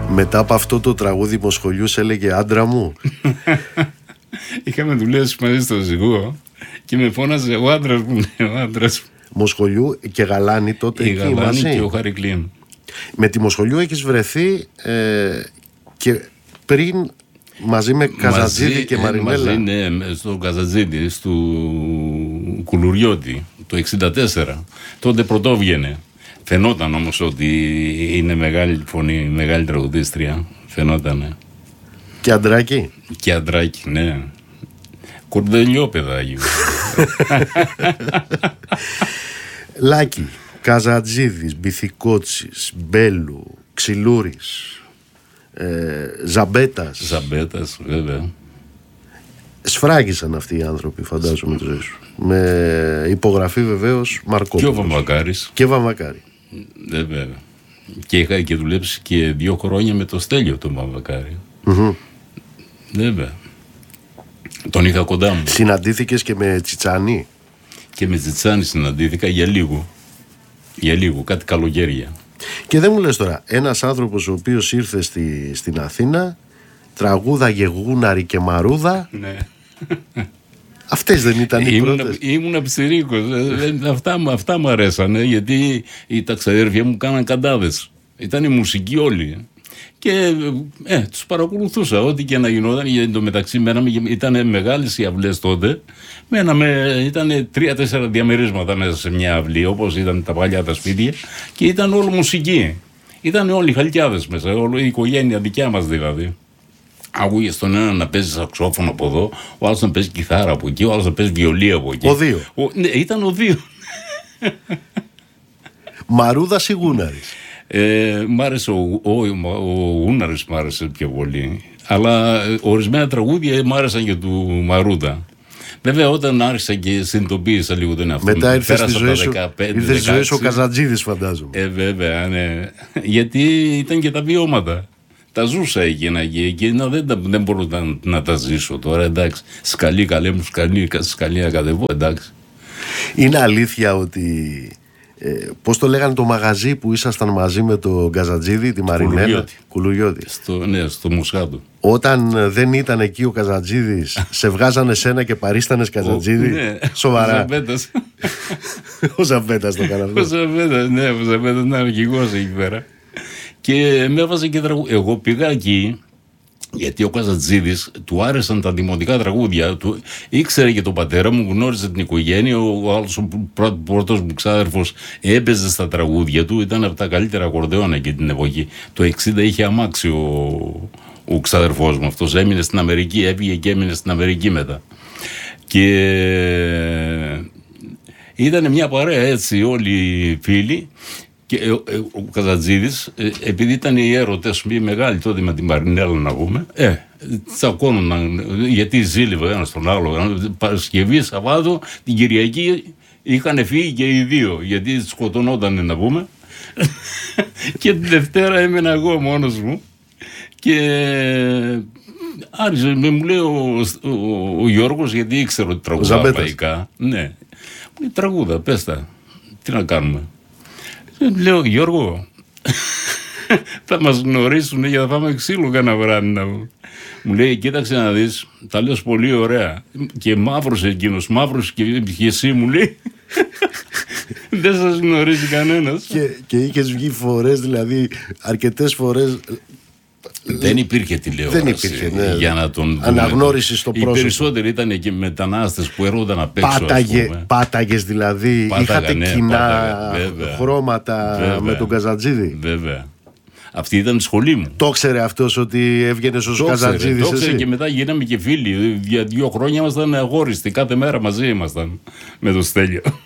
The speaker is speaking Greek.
Μετά από αυτό το τραγούδι Μοσχολιούς έλεγε άντρα μου. Είχαμε δουλέψει μαζί στο ζυγό και με φώναζε ο άντρας μου, ο άντρας μου. Μοσχολιού και Γαλάνη τότε η εκεί Γαλάνη μαζί. Και ο Χαρικλίν. Με τη Μοσχολιού έχεις βρεθεί και πριν μαζί με Καζατζίδη και Μαρινέλα. Μαζί, ναι, στο Καζατζίδη, του Κουλουριώτη, το 1964. Τότε πρωτόβγαινε. Φαινόταν όμως ότι είναι μεγάλη φωνή, μεγάλη τραγουδίστρια. Φαινότανε. Και αντράκι. Και αντράκι, ναι. Κορδελιό παιδάκι. Λάκη, Καζατζίδης, Μπιθικότσης, Μπέλου, Ξυλούρης, Ζαμπέτας. Ζαμπέτας, βέβαια. Σφράγισαν αυτοί οι άνθρωποι, φαντάζομαι, τη ζωή σου. Με υπογραφή βεβαίως Μαρκόπουλος. Και ο Βαμβακάρης. Και Βαμβακάρη. Βέβαια. Και είχα και δουλέψει και 2 χρόνια με το Στέλιο τον Βαμβακάρη. Βέβαια. Τον είχα κοντά μου. Συναντήθηκες και με Τσιτσάνι? Και με Τσιτσάνι συναντήθηκα για λίγο. Για λίγο, κάτι καλοκαίρια. Και δεν μου λες τώρα, ένας άνθρωπος ο οποίος ήρθε στην Αθήνα, τραγούδαγε Γούναρη και Μαρούδα. Ναι. Αυτές δεν ήταν οι πρώτες? Ήμουν ψηρίκος. Αυτά μου αρέσανε, γιατί τα ξαδέρφια μου κάναν καντάδες. Ήταν η μουσική όλοι. Και τους παρακολουθούσα, ό,τι και να γινόταν. Γιατί εντωμεταξύ ήταν μεγάλες οι αυλές τότε. Ήταν 3-4 διαμερίσματα μέσα σε μια αυλή, όπως ήταν τα παλιά τα σπίτια, και ήταν όλο μουσική. Ήταν όλοι χαλκιάδες μέσα, όλη η οικογένεια δικιά μας δηλαδή. Ακούγες τον ένα να παίζει σαξόφωνο από εδώ, ο άλλος να παίζει κιθάρα από εκεί, ο άλλος να παίζει βιολί από εκεί. Ο δύο. Ναι, ήταν ο δύο. Μαρούδας ή Γούναρης? Μ' άρεσε ο Γούναρης, μ' άρεσε πιο πολύ. Αλλά ορισμένα τραγούδια μ' άρεσαν και του Μαρούδα. Βέβαια, όταν άρχισα και συνειδητοποίησα λίγο τον εαυτό μου. Μετά ήρθε στη ζωή σου ο Καζατζίδης, φαντάζομαι. Βέβαια, ναι. Γιατί ήταν και τα βιώματα. Τα ζούσα εκείνα δεν μπορώ να τα ζήσω τώρα, εντάξει. Σκαλί, καλέ μου, σκαλί να κατεβώ, εντάξει. Είναι αλήθεια ότι, πώς το λέγανε το μαγαζί που ήσασταν μαζί με τον Καζατζίδη, τη Μαρινέλα? Κουλουριώτη. Στο Μοσχάτο. Όταν δεν ήταν εκεί ο Καζατζίδης, σε βγάζανε σένα και παρίστανες Καζατζίδη? Ναι. Σοβαρά? Ο Ζαμπέτας. Ο Ζαμπέτας το έκανε αυτό. Ο Ζαμπέτας, ναι, ο Ζαμπέτας είναι αρχηγός εκεί πέρα. Και με έβαζε και τραγούδια. Εγώ πήγα εκεί, γιατί ο Καζατζίδης του άρεσαν τα δημοτικά τραγούδια. Ήξερε και τον πατέρα μου, γνώριζε την οικογένεια. Ο άλλος, ο πρώτος μου ξάδερφος, έπαιζε στα τραγούδια του. Ήταν από τα καλύτερα ακορντεόνα εκείνη την εποχή. Το 1960 είχε αμάξει ο ξάδερφός μου. Αυτός έμεινε στην Αμερική, έφυγε και έμεινε στην Αμερική μετά. Και ήταν μια παρέα έτσι, όλοι οι φίλοι. Και ο Καζατζίδης, επειδή ήταν οι έρωτες μεγάλοι τότε με την Μαρινέλα, να πούμε, τσακώνονταν, γιατί ζήλευε ένας τον άλλο. Παρασκευή, Σαββάτο, την Κυριακή είχαν φύγει και οι δύο, γιατί σκοτωνόταν, να πούμε. Και την Δευτέρα έμενα εγώ μόνος μου. Και άρχισε, μου λέει ο Γιώργος, γιατί ήξερε ότι τραγουδά λαϊκά. Ναι, μου λέει τραγούδα, πες τα, τι να κάνουμε. Λέω, Γιώργο, θα μας γνωρίσουν για να φάμε ξύλο κανένα βράδυ. Μου λέει, κοίταξε να δεις, τα λες πολύ ωραία. Και μαύρος εκείνος, μαύρος και εσύ, μου λέει. Δεν σας γνωρίζει κανένας. Και είχες βγει φορές, δηλαδή αρκετές φορές. Δεν υπήρχε τηλεόραση. Δεν υπήρχε, ναι. Για να τον αναγνώριση στο πρόσωπο. Οι περισσότεροι ήταν και μετανάστες που έρχονταν απ' έξω. Πάταγες δηλαδή. Είχατε κοινά χρώματα, βέβαια, με τον Καζατζίδη? Βέβαια. Αυτή ήταν η σχολή μου. Το ξέρε αυτός ότι έβγαινες ως Καζατζίδης? Το ξέρε, και μετά γίναμε και φίλοι. Για 2 χρόνια ήμασταν αγόριστοι. Κάθε μέρα μαζί ήμασταν με το Στέλιο.